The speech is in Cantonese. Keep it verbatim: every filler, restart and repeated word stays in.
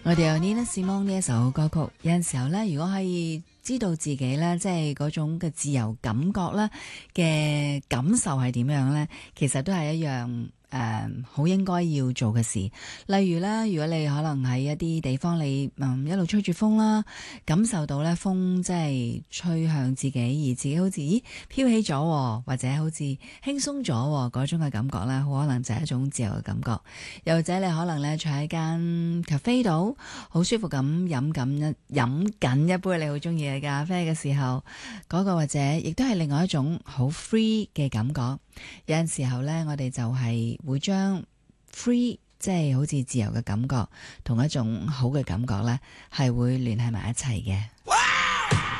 我哋有 Nina Simone 呢一首歌曲，有陣時候咧，如果可以知道自己咧，即係嗰種嘅自由感覺咧嘅感受係點樣咧，其實都係一樣。誒好、uh, 應該要做嘅事，例如咧，如果你可能喺一啲地方你，你嗯一路吹住風啦，感受到咧風即係吹向自己，而自己好似咦飄起咗，或者好似輕鬆咗嗰種嘅感覺咧，好可能就係一種自由嘅感覺。又或者你可能咧坐喺間咖啡度，好舒服咁飲緊一飲緊一杯你好中意嘅咖啡嘅時候，嗰、嗰個或者亦都係另外一種好 free 嘅感覺。有陣時候咧，我哋就係會將 free 即係好似自由嘅感覺，同一種好嘅感覺咧，係會聯繫埋一齊嘅。